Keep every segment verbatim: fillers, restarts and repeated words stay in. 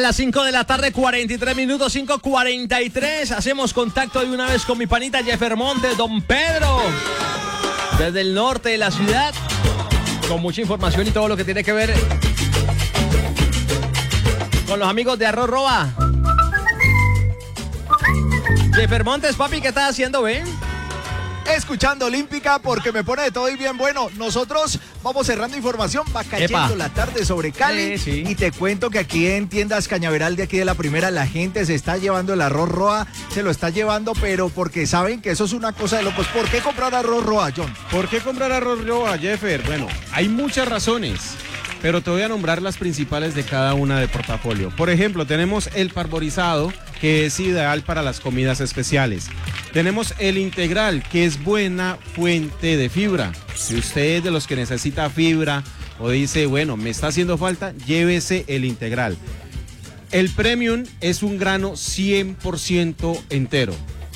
las cinco de la tarde, cuarenta y tres minutos, cinco cuarenta y tres. Hacemos contacto de una vez con mi panita Jeffer Montes, don Pedro, desde el norte de la ciudad, con mucha información y todo lo que tiene que ver con los amigos de Arroz Roa. Jeffer Montes, papi, ¿qué estás haciendo, ven? Escuchando Olímpica porque me pone de todo y bien bueno. Nosotros vamos cerrando información, va cayendo Epa. la tarde sobre Cali. Sí, sí. Y te cuento que aquí en tiendas Cañaveral de aquí de la primera, la gente se está llevando el arroz Roa, se lo está llevando, pero porque saben que eso es una cosa de locos. ¿Por qué comprar arroz Roa, John? ¿Por qué comprar arroz Roa, Jeffer? Bueno, hay muchas razones, pero te voy a nombrar las principales de cada una de portafolio. Por ejemplo, tenemos el parborizado, que es ideal para las comidas especiales. Tenemos el integral, que es buena fuente de fibra. Si usted es de los que necesita fibra o dice, bueno, me está haciendo falta, llévese el integral. El premium es un grano cien por ciento entero.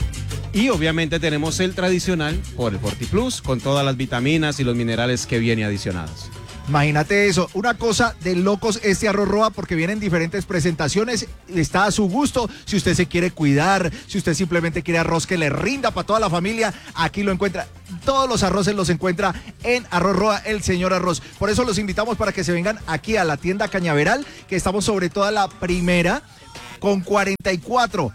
Y obviamente tenemos el tradicional por el FortiPlus, con todas las vitaminas y los minerales que viene adicionados. Imagínate eso, una cosa de locos este arroz Roa porque vienen diferentes presentaciones, está a su gusto, si usted se quiere cuidar, si usted simplemente quiere arroz que le rinda para toda la familia, aquí lo encuentra, todos los arroces los encuentra en Arroz Roa, el señor arroz. Por eso los invitamos para que se vengan aquí a la tienda Cañaveral, que estamos sobre toda la primera, con cuarenta y cuatro,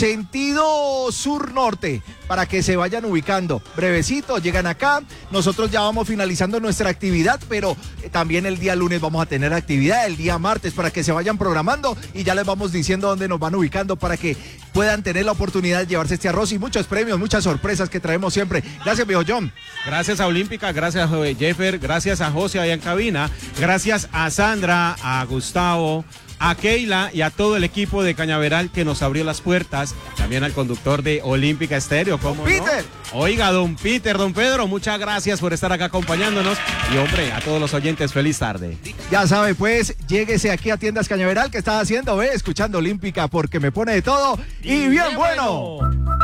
sentido sur-norte, para que se vayan ubicando. Brevecito, llegan acá, nosotros ya vamos finalizando nuestra actividad, pero también el día lunes vamos a tener actividad, el día martes, para que se vayan programando y ya les vamos diciendo dónde nos van ubicando para que puedan tener la oportunidad de llevarse este arroz y muchos premios, muchas sorpresas que traemos siempre. Gracias, viejo John. Gracias a Olímpica, gracias a Jeffer, gracias a José allá en cabina, gracias a Sandra, a Gustavo, a Keila y a todo el equipo de Cañaveral que nos abrió las puertas, también al conductor de Olímpica Estéreo, ¿cómo no? Peter. Oiga, don Peter, don Pedro, muchas gracias por estar acá acompañándonos y hombre, a todos los oyentes, feliz tarde. Ya sabe, pues, lléguese aquí a Tiendas Cañaveral, que estás haciendo, ve, escuchando Olímpica porque me pone de todo y, y bien, bien bueno. bueno.